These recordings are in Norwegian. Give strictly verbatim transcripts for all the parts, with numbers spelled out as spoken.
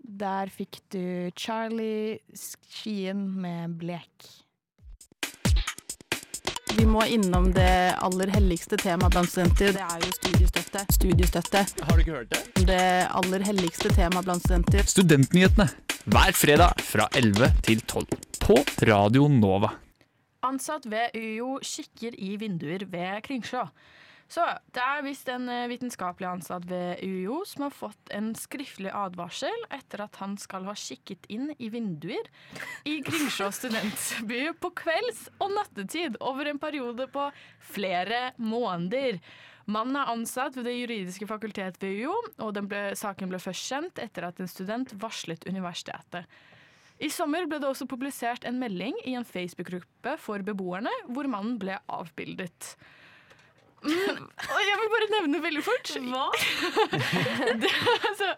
Der fikk du Charlie Skien med Blek. Vi må innom det aller helligste temaet blant studenter. Det er jo studiestøtte. Studiestøtte. Har du ikke hørt det? Det aller helligste temaet blant studenter. Studentnyhetene. Hver fredag fra elleve til tolv. På Radio Nova. Ansatt ved U I O kikker i vinduer ved Kringsjå. Så det er visst en vitenskapelig ansatt ved U I O som har fått en skriftlig advarsel etter at han skal ha kikket inn i vinduer i Kringsjå studentby på kvelds- og nattetid over en periode på flere måneder. Mannen er ansatt ved det juridiske fakultet ved U I O, og den ble, saken ble først kjent etter at en student varslet universitetet. I sommer ble det også publisert en melding i en Facebook-gruppe for beboerne, hvor mannen ble avbildet. Mm, og jeg vil bare nevne veldig fort. Hva? det, altså,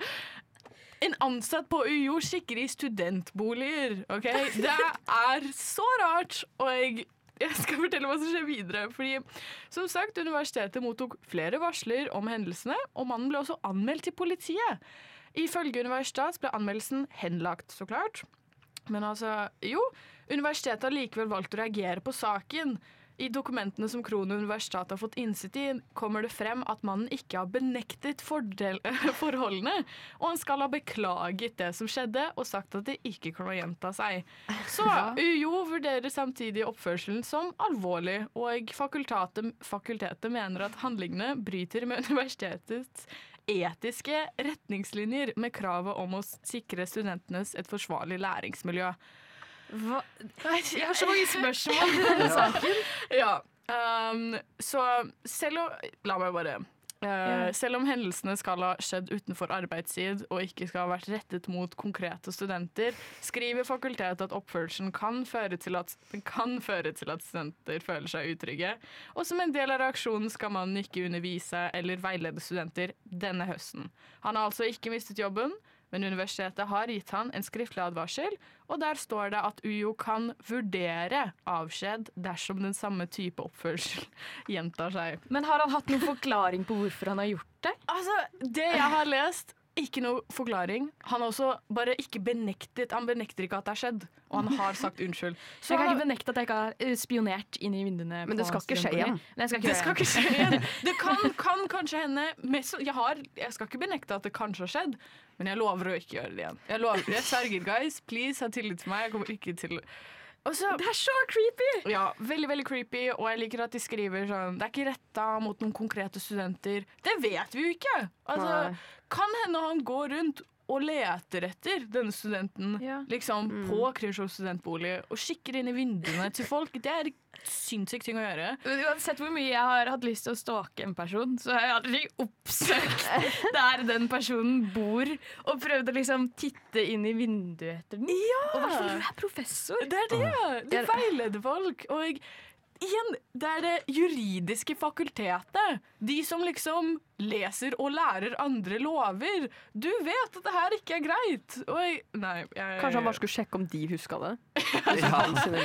en ansatt på U I O kikker i studentboliger, ok? Det er så rart, og jeg, jeg skal fortelle hva som skjer videre. Fordi, som sagt, universitetet mottok flere varsler om hendelsene, og mannen ble også anmeldt til politiet. Ifølge universitetet ble anmeldelsen henlagt, så klart. Men altså, jo, universitetet har likevel valgt å reagere på saken. I dokumentene som Krono Universitet har fått innsitt i, kommer det frem at mannen ikke har benektet fordel- forholdene, og han skal ha beklaget det som skjedde, og sagt at det ikke kan gjenta seg. Så U I O vurderer samtidig oppførselen som alvorlig, og fakultetet, fakultetet mener at handlingene bryter med universitetets etiske retningslinjer med kravet om å sikre studentenes et forsvarlig læringsmiljø. Hva? Jeg har så mange spørsmål til denne saken. Ja, um, så selv om, la meg bare, uh, yeah. selv om hendelsene skal ha skjedd utenfor arbeidstid og ikke skal ha vært rettet mot konkrete studenter, skriver fakultetet at oppførselen kan føre til at, kan føre til at studenter føler seg utrygge. Og som en del av reaksjonen skal man ikke undervise eller veilede studenter denne høsten. Han har altså ikke mistet jobben, men universitetet har gitt han en skriftlig advarsel, og der står det at U I O kan vurdere avskjed dersom den samme type oppførsel gjentar seg. Men har han hatt noen forklaring på hvorfor han har gjort det? Altså, det jeg har lest, ikke noe forklaring. Han har også bare ikke benektet, han benekter ikke at det har skjedd, og han har sagt unnskyld. Så jeg kan ikke benekte at jeg ikke har spionert inn i vinduene. Men det skal ikke skje igjen. Nei, det skal ikke, det skal ikke skje igjen. Det kan, kan kanskje hende, jeg, har, jeg skal ikke benekte at det kanskje har skjedd, men jeg lover å ikke gjøre det igjen. Jeg lover, jeg sverger, guys, please, ha tillit til meg, jeg kommer ikke til... Så, det er så creepy! Ja, veldig, veldig creepy, og jeg liker at de skriver sånn, det er ikke rettet mot noen konkrete studenter. Det vet vi jo ikke! Altså, kan hende han går rundt og leter etter denne studenten, ja. liksom mm. på Kringsjå studentbolig, og kikker inn i vinduene til folk. Det er sinnssykt ting å gjøre. Uansett hvor mye jeg har hatt lyst til å stalke en person, så har jeg aldri oppsøkt der den personen bor, og prøvd å liksom titte inn i vinduet etter den. Ja! Og hva for du er professor? Det er det! Du veileder folk, og jeg igjen, det er det juridiske fakultetet. De som liksom leser og lærer andre lover. Du vet at det her ikke er greit. Oi, nei, jeg... Kanskje han bare skulle sjekke om de huska det? ja. ja.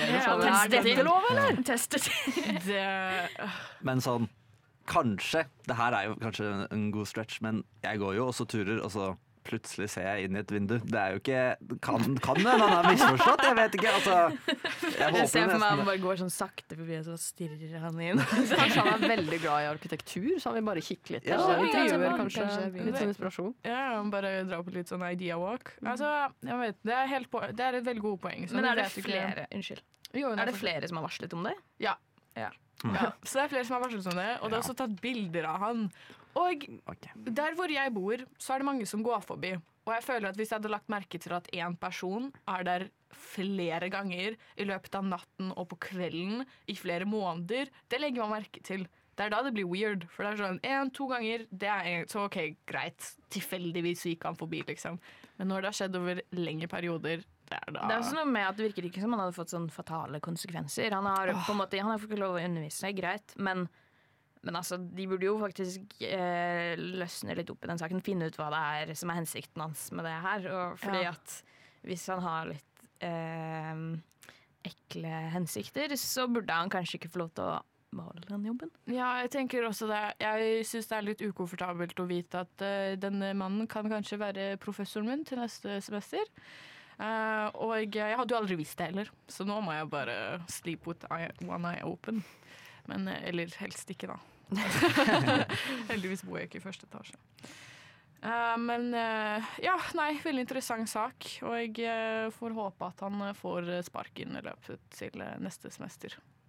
Er dette lov, eller? Testet. det... Men sånn, kanskje, det her er jo kanskje en god stretch, men jeg går jo også turer, og så plutselig ser jeg inn i et vindu. Det er jo ikke... Kan, kan det? Han har misforstått, jeg vet ikke. Altså, jeg, jeg ser for meg han bare går sånn sakte forbi, så stirrer han inn. Kanskje han er veldig glad i arkitektur, så han vil bare kikke litt. Ja, så ja, interiør, ja, kanskje, kanskje litt sånn inspirasjon. Ja, bare dra på litt sånn idea walk. Altså, jeg vet, det er, helt på, det er et veldig god poeng. Men er det flere, unnskyld, jo, er det flere som har varslet om det? Ja. Ja. ja. Så det er flere som har varslet om det, og det er også tatt bilder av han. Og der hvor jeg bor, så er det mange som går forbi. Og jeg føler at hvis jeg hadde lagt merke til at en person er der flere ganger i løpet av natten og på kvelden i flere måneder, det legger man merke til. Det er da det blir weird, for det er sånn en, to ganger, det er en, så ok, greit, tilfeldigvis gikk han forbi, liksom. Men når det har skjedd over lengre perioder, det er da... Det er også noe med at det virker ikke som han hadde fått sånn fatale konsekvenser. Han har på en måte, han har fått lov å undervise, greit, men... Men altså, de burde jo faktisk eh, løsne litt opp i den saken, finne ut hva det er som er hensikten hans med det her. Og fordi ja. at hvis han har litt eh, ekle hensikter, så burde han kanskje ikke få lov til å beholde den jobben. Ja, jeg tenker også det. Jeg synes det er litt ukomfortabelt å vite at uh, denne mannen kan kanskje være professoren min til neste semester. Uh, og jeg hadde jo aldri visst det heller, så nå må jeg bare sleep with eye, one eye open. Men, uh, eller helst ikke da. Heldigvis bor jeg ikke i første etasje. Uh, men uh, ja, nei, veldig interessant sak, og jeg uh, får håpe at han uh, får sparken i løpet til uh, neste semester.